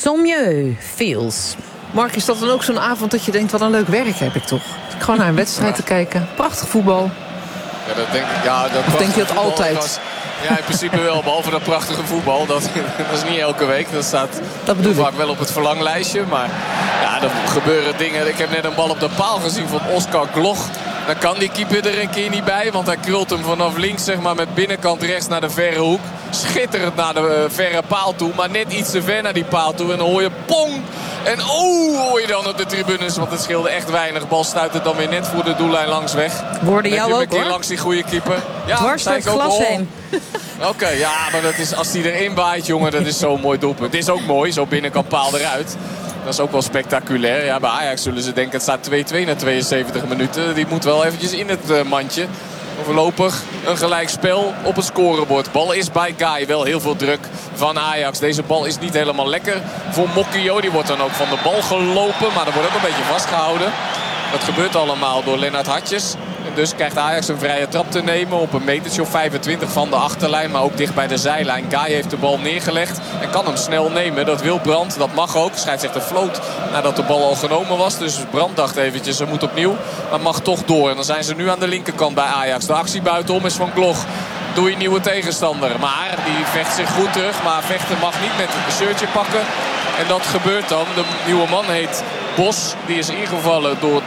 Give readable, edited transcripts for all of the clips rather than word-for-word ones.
Sommieu, Feels. Mark, is dat dan ook zo'n avond dat je denkt, wat een leuk werk heb ik toch? Gewoon naar een wedstrijd te kijken. Prachtig voetbal. Ja, dat denk ik. Ja, dat of denk je dat altijd? Ja, in principe wel. Behalve dat prachtige voetbal. Dat is niet elke week. Dat staat vaak wel op het verlanglijstje. Maar ja, er gebeuren dingen. Ik heb net een bal op de paal gezien van Oscar Gloch. Dan kan die keeper er een keer niet bij. Want hij krult hem vanaf links, zeg maar, met binnenkant rechts naar de verre hoek. Schitterend naar de verre paal toe. Maar net iets te ver naar die paal toe. En dan hoor je pong. En hoor je dan op de tribunes. Want het scheelde echt weinig. Bal stuit het dan weer net voor de doellijn langs weg. Hoorde jou ook, hoor. Langs die goede keeper. Ja, dwars door het glas heen. Oké, ja, maar dat is, als die erin waait, jongen, dat is zo'n mooi doelpunt. Het is ook mooi, zo binnenkant paal eruit. Dat is ook wel spectaculair. Ja, bij Ajax zullen ze denken, het staat 2-2 na 72 minuten. Die moet wel eventjes in het mandje. Voorlopig een gelijkspel op het scorebord. Bal is bij Guy. Wel heel veel druk van Ajax. Deze bal is niet helemaal lekker voor Mokio. Die wordt dan ook van de bal gelopen. Maar er wordt ook een beetje vastgehouden. Dat gebeurt allemaal door Lennart Hartjes. En dus krijgt Ajax een vrije trap te nemen op een metertje of 25 van de achterlijn. Maar ook dicht bij de zijlijn. Guy heeft de bal neergelegd en kan hem snel nemen. Dat wil Brandt, dat mag ook. Scheidsrechter floot nadat de bal al genomen was. Dus Brandt dacht eventjes, er moet opnieuw. Maar mag toch door. En dan zijn ze nu aan de linkerkant bij Ajax. De actie buitenom is van Gloch. Doe je nieuwe tegenstander. Maar die vecht zich goed terug. Maar vechten mag niet met een shirtje pakken. En dat gebeurt dan. De nieuwe man heet Bos. Die is ingevallen door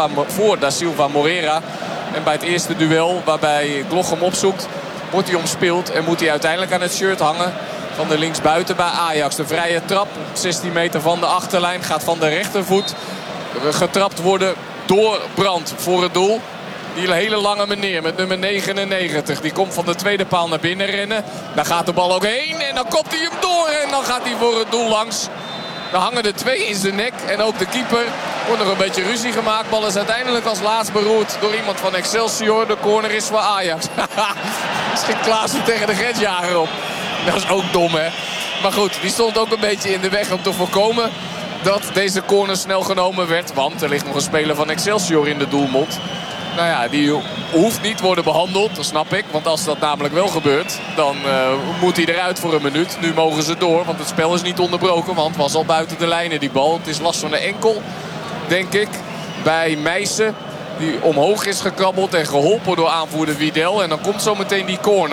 Da Silva Moreira. En bij het eerste duel waarbij Gloch hem opzoekt, wordt hij omspeeld. En moet hij uiteindelijk aan het shirt hangen van de linksbuiten bij Ajax. De vrije trap, 16 meter van de achterlijn, gaat van de rechtervoet getrapt worden door Brandt voor het doel. Die hele lange meneer met nummer 99. Die komt van de tweede paal naar binnen rennen. Daar gaat de bal ook heen. En dan kopt hij hem door. En dan gaat hij voor het doel langs. Dan hangen er twee in zijn nek. En ook de keeper. Wordt nog een beetje ruzie gemaakt. Bal is uiteindelijk als laatst beroerd door iemand van Excelsior. De corner is voor Ajax. Schiet Klaassen tegen de grensjager op. Dat is ook dom, hè. Maar goed, die stond ook een beetje in de weg om te voorkomen dat deze corner snel genomen werd. Want er ligt nog een speler van Excelsior in de doelmond. Nou ja, die hoeft niet worden behandeld, dat snap ik. Want als dat namelijk wel gebeurt, dan moet hij eruit voor een minuut. Nu mogen ze door, want het spel is niet onderbroken. Want het was al buiten de lijnen, die bal. Het is last van de enkel, denk ik, bij Meijsen. Die omhoog is gekrabbeld en geholpen door aanvoerder Wiedel. En dan komt zo meteen die corner.